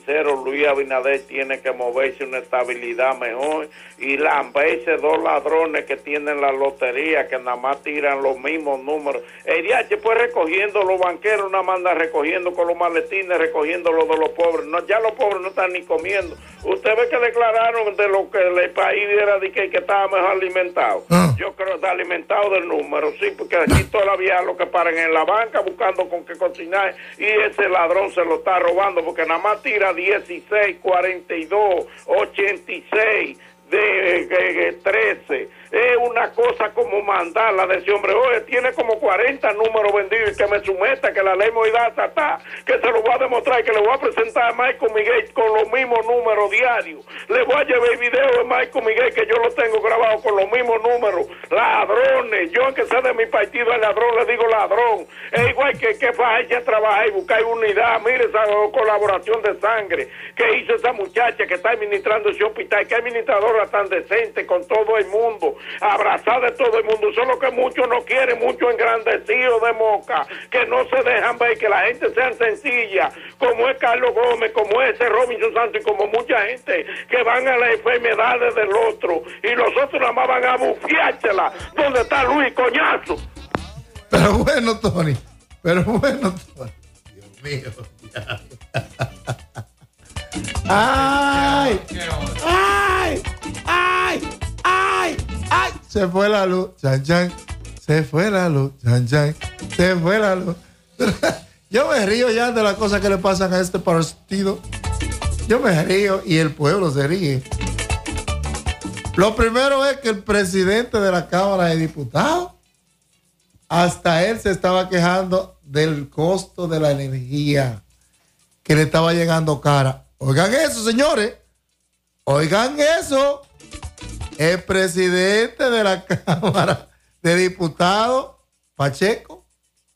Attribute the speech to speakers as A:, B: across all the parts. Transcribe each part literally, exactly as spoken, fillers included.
A: sincero, Luis Abinader tiene que moverse una estabilidad mejor y lamberse dos ladrones que tienen la lotería, que nada más tiran los mismos números. El D H pues recogiendo los banqueros, nada más anda recogiendo con los maletines, recogiendo los de los pobres. No, ya los pobres no están ni comiendo. Usted ve que declararon de lo que el país era de que, que estaba mejor alimentado. Ah. Yo creo que está alimentado del número, sí, porque aquí todavía lo que paran en la banca buscando con qué cocinar y ese ladrón se lo está robando porque nada más tira dieciséis, cuarenta y dos, ochenta y seis de, de, de trece. Es una cosa como mandarla de ese hombre. Oye, tiene como cuarenta números vendidos y que me someta, que la ley Moidata está, que se lo voy a demostrar y que le voy a presentar a Michael Miguel con los mismos números diarios. Le voy a llevar el video de Michael Miguel que yo lo tengo grabado con los mismos números. Ladrones. Yo, aunque sea de mi partido el ladrón, le digo ladrón. Es igual que que vaya a trabajar y buscar unidad. Mire esa colaboración de sangre que hizo esa muchacha que está administrando ese hospital, que administradora tan decente con todo el mundo, abrazar de todo el mundo. Solo que muchos no quieren, mucho engrandecidos de moca, que no se dejan ver, que la gente sea sencilla, como es Carlos Gómez, como es ese Robinson Santos y como mucha gente que van a las enfermedades del otro y los otros nada más van a bufiársela. ¿Dónde está Luis, coñazo?
B: Pero bueno, Tony, pero bueno, Tony. Dios mío. ¡Ay! ¡Ay! ¡Ay! ¡Ay! ¡Ay! Se fue la luz, chan, chan. Se fue la luz, chan, chan. Se fue la luz. Yo me río ya de las cosas que le pasan a este partido. Yo me río y el pueblo se ríe. Lo primero es que el presidente de la Cámara de Diputados, hasta él se estaba quejando del costo de la energía, que le estaba llegando cara. Oigan eso, señores. Oigan eso. El presidente de la Cámara de Diputados, Pacheco,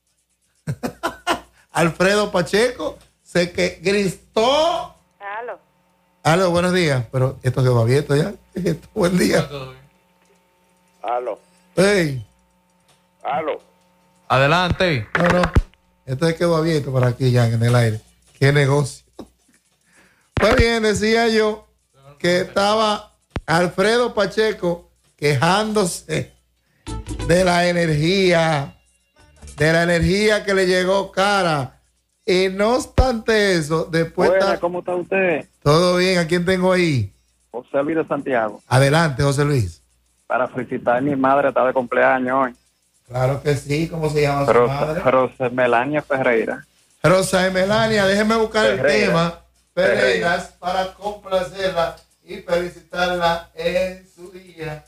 B: Alfredo Pacheco, se que gritó.
C: Aló.
B: Aló, buenos días. Pero esto quedó abierto ya. Esto, buen día.
A: Aló.
B: Hey.
A: Aló.
D: Adelante.
B: No, no. Esto quedó abierto para aquí ya en el aire. Qué negocio. Pues bien, decía yo que estaba Alfredo Pacheco quejándose de la energía, de la energía que le llegó cara. Y no obstante eso, después...
E: Buena,
B: está...
E: ¿cómo está usted?
B: Todo bien, ¿a quién tengo ahí?
E: José Luis de Santiago.
B: Adelante, José Luis.
E: Para felicitar a mi madre, está de cumpleaños hoy.
B: Claro que sí, ¿cómo se llama su
E: Rosa,
B: madre?
E: Rosa Melania Ferreira.
B: Rosa y Melania, déjeme buscar
E: Ferreira.
B: el tema Ferreiras
E: Ferreira.
B: para complacerla y felicitarla en su día.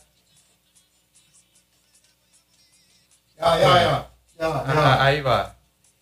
B: Ya, ya, ya. ya, va, ya va.
D: Ah, ahí va.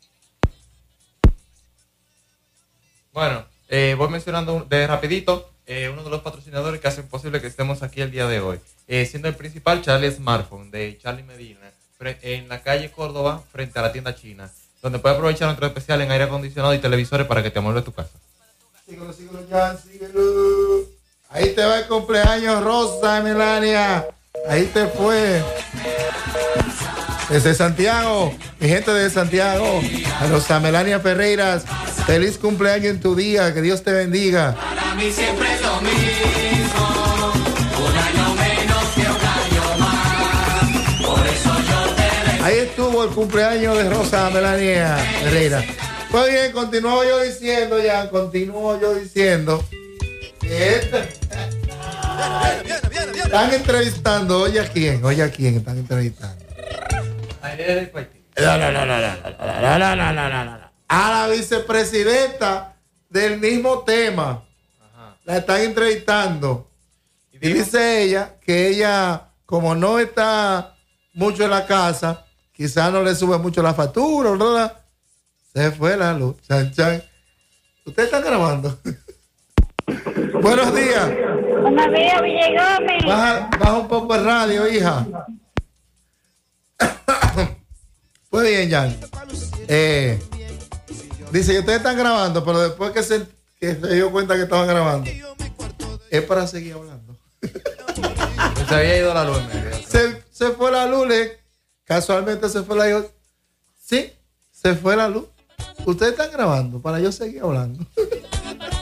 D: Bueno, eh, voy mencionando de rapidito eh, uno de los patrocinadores que hacen posible que estemos aquí el día de hoy. Eh, siendo el principal Charlie Smartphone de Charlie Medina, en la calle Córdoba, frente a la tienda china, donde puedes aprovechar nuestro especial en aire acondicionado y televisores para que te amuebles tu casa.
B: Síguelo, síguelo, Jan, síguelo. Ahí te va el cumpleaños, Rosa y Melania. Ahí te fue. Desde Santiago, mi gente de Santiago, a Rosa Melania Ferreiras, feliz cumpleaños en tu día, que Dios te bendiga.
F: Para mí siempre es lo mismo, un año menos que un año más, por eso yo te deseo.
B: Ahí estuvo el cumpleaños de Rosa Melania Ferreiras. Pues bien, continúo yo diciendo ya, continúo yo diciendo que este... Están entrevistando, oye a quién, oye a quién están entrevistando. No, no, no, no, no, no, no, no, no, no, no. A la vicepresidenta del mismo tema. Ajá. La están entrevistando. Y dice ella que ella, como no está mucho en la casa, quizás no le sube mucho la factura, ¿verdad? Se fue la luz. Chan, chan. ¿Ustedes están grabando? Buenos días.
C: Buenos días, Villegómez.
B: Baja, baja un poco el radio, hija. Pues bien, Jan. Eh, dice que ustedes están grabando, pero después que se, que se dio cuenta que estaban grabando, es para seguir hablando.
D: Se había ido la luz.
B: Se, se fue la luz, le, casualmente se fue la luz. Sí, se fue la luz. Ustedes están grabando para yo seguir hablando.